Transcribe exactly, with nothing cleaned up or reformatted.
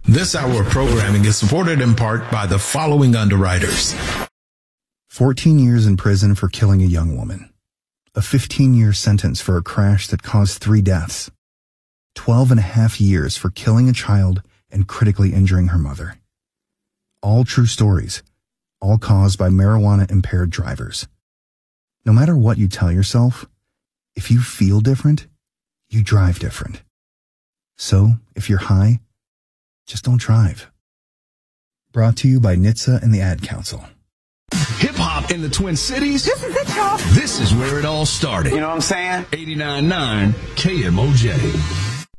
This hour of programming is supported in part by the following underwriters. fourteen years in prison for killing a young woman. A fifteen-year sentence for a crash that caused three deaths. twelve and a half years for killing a child and critically injuring her mother. All true stories, all caused by marijuana-impaired drivers. No matter what you tell yourself, if you feel different, you drive different. So, if you're high, just don't drive. Brought to you by N H T S A and the Ad Council. Hip-hop in the Twin Cities? This is it, y'all. This is where it all started. You know what I'm saying? eighty-nine point nine K M O J.